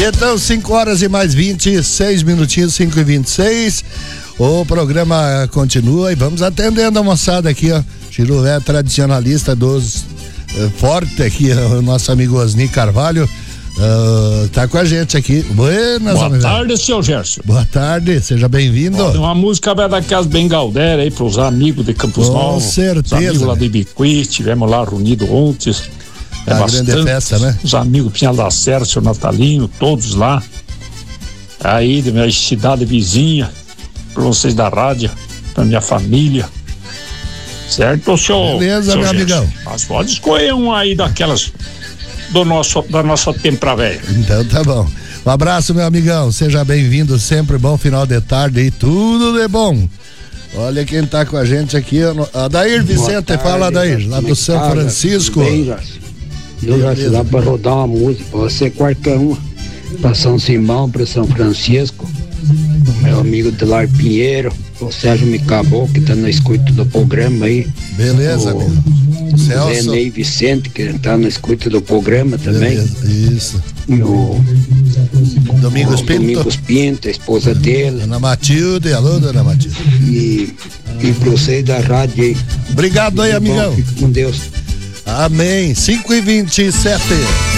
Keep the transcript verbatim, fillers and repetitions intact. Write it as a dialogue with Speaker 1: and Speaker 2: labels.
Speaker 1: Então, cinco horas e mais vinte e seis minutinhos, cinco e vinte e seis. O programa continua e vamos atendendo a moçada aqui, ó. Chirué tradicionalista dos uh, Forte aqui, o nosso amigo Osni Carvalho. Uh, tá com a gente aqui. Buenas,
Speaker 2: Boa
Speaker 1: amigo.
Speaker 2: tarde, seu Gerson.
Speaker 1: Boa tarde, seja bem-vindo.
Speaker 2: Uma música daquelas bem Galdera aí pros amigos de Campos
Speaker 1: Com
Speaker 2: Novos.
Speaker 1: certeza.
Speaker 2: Os amigos lá de Ibiqui, estivemos lá reunidos ontem. É
Speaker 1: a
Speaker 2: bastante.
Speaker 1: grande festa, né?
Speaker 2: Os amigos Pinhal da Serra, seu Natalino, todos lá. Aí, da minha cidade vizinha, pra vocês da rádio, pra minha família. Certo, senhor?
Speaker 1: Beleza,
Speaker 2: seu
Speaker 1: meu
Speaker 2: Gerson?
Speaker 1: amigão.
Speaker 2: Mas pode escolher um aí daquelas do nosso, da nossa tempra velha.
Speaker 1: Então tá bom. Um abraço, meu amigão. Seja bem-vindo sempre. Bom final de tarde e tudo de bom. Olha quem tá com a gente aqui. Adair Vicente, tarde, fala, Adair, lá do São Francisco.
Speaker 3: Bem, eu já se dá pra rodar uma música, pode ser qualquer uma. Pra São Simão, pra São Francisco. Meu amigo Delar Pinheiro, o Sérgio Micabou, que tá na escuta do programa aí.
Speaker 1: Beleza,
Speaker 3: o
Speaker 1: amigo.
Speaker 3: Celso. Renê Vicente, que tá na escuta do programa também.
Speaker 1: Beleza, isso.
Speaker 3: E o
Speaker 1: Domingos
Speaker 3: o
Speaker 1: Pinto.
Speaker 3: Domingos Pinto, a esposa dele.
Speaker 1: Dona Matilde, alô, dona Matilde.
Speaker 3: E, e pra vocês da rádio aí.
Speaker 1: Obrigado aí, amigão.
Speaker 3: Fique com Deus.
Speaker 1: Amém. cinco e vinte e sete.